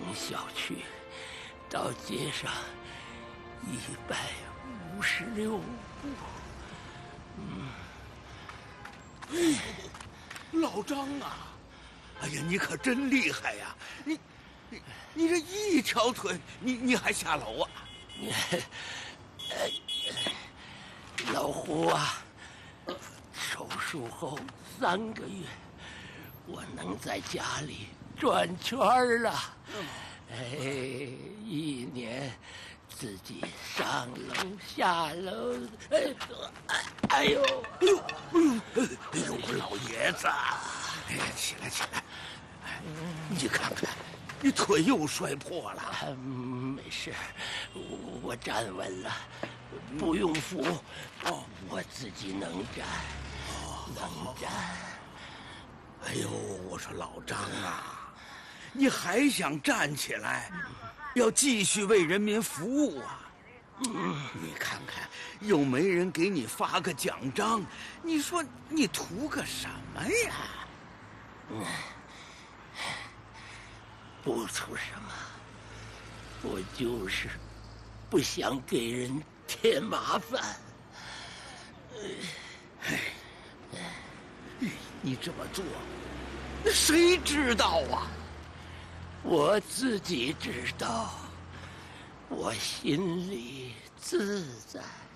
小区到街上156步。 老张啊，哎呀，你可真厉害呀！你这一条腿，你还下楼啊？ 老胡啊，手术后3个月，我能在家里转圈了。1年自己上楼下楼，哎呦， 老爷子，哎呀，起来！你看看，你腿又摔破了。 没事，我站稳了，不用扶。我自己能站，能站。 哎呦，我说老张啊，你还想站起来，要继续为人民服务啊？你看看，又没人给你发个奖章，你说你图个什么呀？ 不图什么，我就是不想给人添麻烦。 你这么做，那谁知道啊？ 我自己知道，我心里自在。